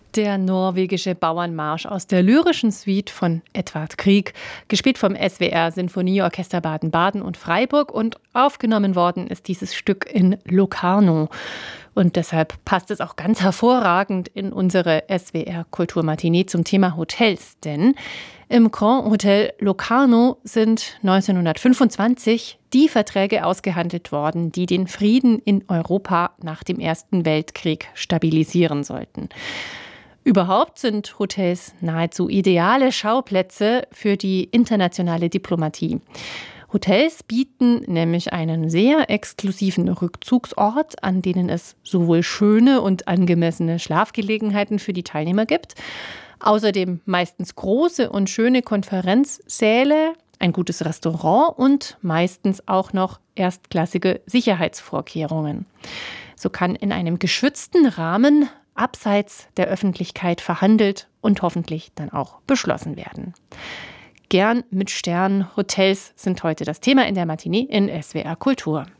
Der norwegische Bauernmarsch aus der lyrischen Suite von Edvard Grieg, gespielt vom SWR Sinfonieorchester Baden-Baden und Freiburg, und aufgenommen worden ist dieses Stück in Locarno. Und deshalb passt es auch ganz hervorragend in unsere SWR Kulturmatinee zum Thema Hotels. Denn im Grand Hotel Locarno sind 1925 die Verträge ausgehandelt worden, die den Frieden in Europa nach dem Ersten Weltkrieg stabilisieren sollten. Überhaupt sind Hotels nahezu ideale Schauplätze für die internationale Diplomatie. Hotels bieten nämlich einen sehr exklusiven Rückzugsort, an denen es sowohl schöne und angemessene Schlafgelegenheiten für die Teilnehmer gibt, außerdem meistens große und schöne Konferenzsäle, ein gutes Restaurant und meistens auch noch erstklassige Sicherheitsvorkehrungen. So kann in einem geschützten Rahmen abseits der Öffentlichkeit verhandelt und hoffentlich dann auch beschlossen werden. Gern mit Stern. Hotels sind heute das Thema in der Matinee in SWR Kultur.